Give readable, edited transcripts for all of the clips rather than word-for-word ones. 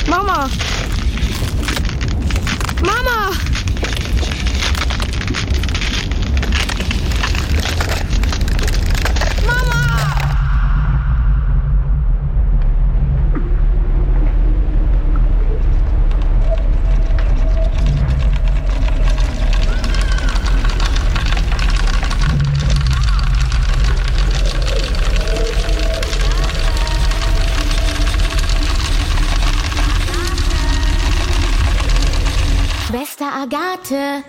Mama! Mama! Schwester Agathe.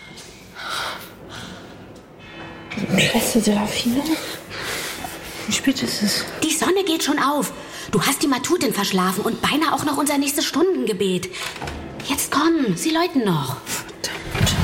Schwester Serafina? Wie spät ist es? Die Sonne geht schon auf. Du hast die Matutin verschlafen und beinahe auch noch unser nächstes Stundengebet. Jetzt komm, sie läuten noch. Verdammt.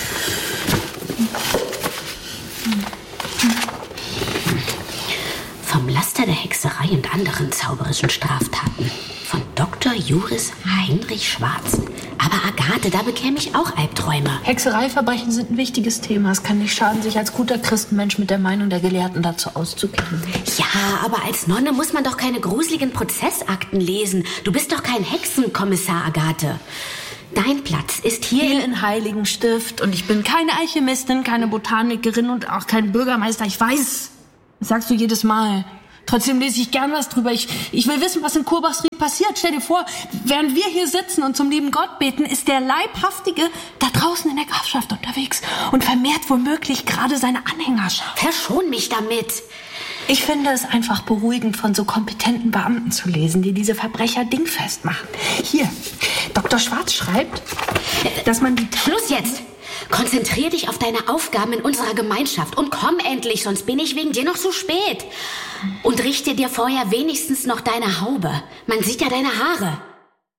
Vom Laster der Hexerei und anderen zauberischen Straftaten. Von Dr. Juris Heinrich Schwarz. Aber Agathe, da bekäme ich auch Albträume. Hexereiverbrechen sind ein wichtiges Thema. Es kann nicht schaden, sich als guter Christenmensch mit der Meinung der Gelehrten dazu auszukennen. Ja, aber als Nonne muss man doch keine gruseligen Prozessakten lesen. Du bist doch kein Hexenkommissar, Agathe. Dein Platz ist hier in Heiligenstift. Und ich bin keine Alchemistin, keine Botanikerin und auch kein Bürgermeister. Ich weiß. Das sagst du jedes Mal. Trotzdem lese ich gern was drüber. Ich will wissen, was in Kurbachsried passiert. Stell dir vor, während wir hier sitzen und zum lieben Gott beten, ist der Leibhaftige da draußen in der Grafschaft unterwegs und vermehrt womöglich gerade seine Anhängerschaft. Verschon mich damit. Ich finde es einfach beruhigend, von so kompetenten Beamten zu lesen, die diese Verbrecher dingfest machen. Hier, Dr. Schwarz schreibt, dass man die... Schluss jetzt! Konzentrier dich auf deine Aufgaben in unserer Gemeinschaft und komm endlich, sonst bin ich wegen dir noch zu spät. Und richte dir vorher wenigstens noch deine Haube. Man sieht ja deine Haare.